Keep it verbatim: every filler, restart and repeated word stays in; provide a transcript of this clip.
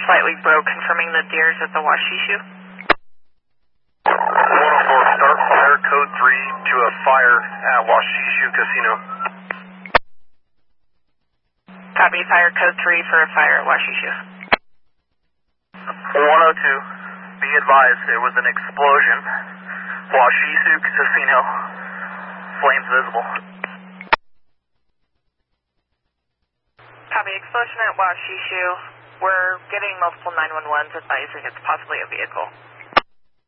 slightly broke, confirming the deers at the Washishu. one oh four, start fire code three to a fire at Washishu Casino. Copy, fire code three for a fire at Washishu. one oh two, be advised there was an explosion. Washishu Casino, flames visible. Copy, explosion at Washishu. We're getting multiple nine one ones advising it's possibly a vehicle.